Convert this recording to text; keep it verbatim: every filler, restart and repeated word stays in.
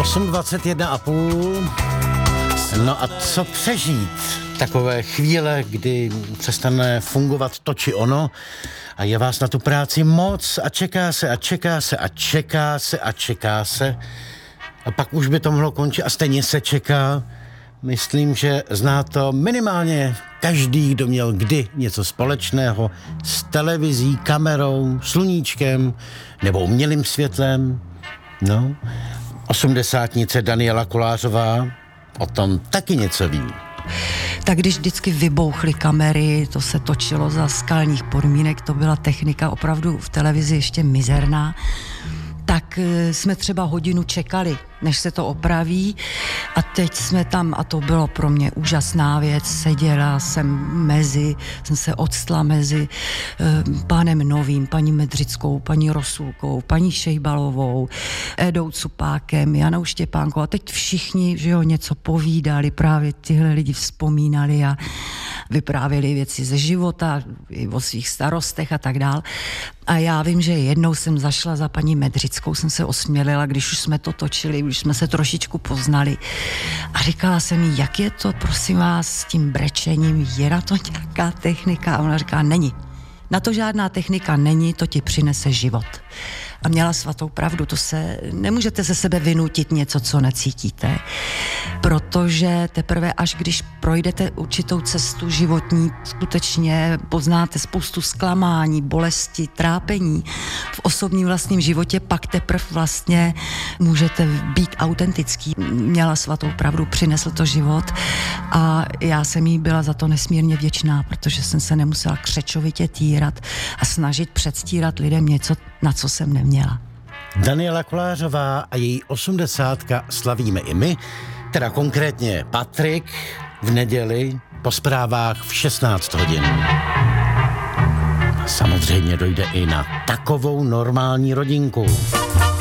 osm dvacet jedna a půl. No a co přežít? Takové chvíle, kdy přestane fungovat to či ono a je vás na tu práci moc a čeká se a čeká se a čeká se a čeká se a pak už by to mohlo končit a stejně se čeká. Myslím, že zná to minimálně každý, kdo měl kdy něco společného s televizí, kamerou, sluníčkem nebo umělým světlem. No, osmdesátnice Daniela Kolářová o tom taky něco ví. Tak když vždycky vybouchly kamery, to se točilo za skalních podmínek, to byla technika opravdu v televizi ještě mizerná, tak jsme třeba hodinu čekali, než se to opraví a teď jsme tam, a to bylo pro mě úžasná věc, seděla jsem mezi, jsem se odstla mezi uh, pánem Novým, paní Medřickou, paní Rosulkou, paní Šejbalovou, Edou Cupákem, Janou Štěpánkou a teď všichni, že jo, něco povídali, právě tihle lidi vzpomínali a vyprávěli věci ze života, i o svých starostech a tak dál. A já vím, že jednou jsem zašla za paní Medřickou, jsem se osmělila, když už jsme to točili, když jsme se trošičku poznali. A říkala jsem jí, jak je to, prosím vás, s tím brečením, je na to nějaká technika? A ona říká, není. Na to žádná technika není, to ti přinese život. A měla svatou pravdu, to se, nemůžete ze sebe vynutit něco, co necítíte, protože teprve až když projdete určitou cestu životní, skutečně poznáte spoustu zklamání, bolesti, trápení v osobním vlastním životě, pak teprve vlastně můžete být autentický. Měla svatou pravdu, přinesl to život a já jsem jí byla za to nesmírně vděčná, protože jsem se nemusela křečovitě týrat a snažit předstírat lidem něco, na co jsem neměla. Daniela Kolářová a její osmdesátka slavíme i my, teda konkrétně Patrik v neděli po zprávách v šestnáct hodin. Samozřejmě dojde i na takovou normální rodinku.